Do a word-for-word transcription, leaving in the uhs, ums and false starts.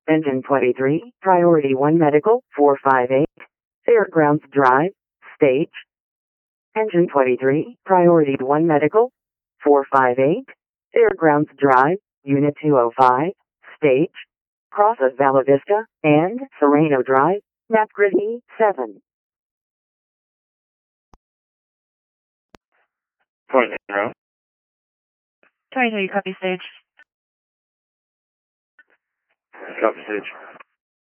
Engine twenty-three, Priority one Medical, four five eight, Fairgrounds Drive, Stage. Engine twenty-three, Priority one Medical, four five eight, Fairgrounds Drive, Unit two oh five, Stage. Cross of Bella Vista, and Sereno Drive, Map Grid E seven. twenty-three. twenty-three, copy stage. Copy stage.